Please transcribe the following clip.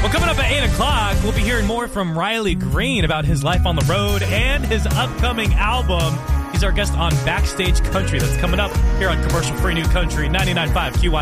Well, coming up at 8 o'clock, we'll be hearing more from Riley Green about his life on the road and his upcoming album. He's our guest on Backstage Country. That's coming up here on Commercial Free New Country 99.5 QY.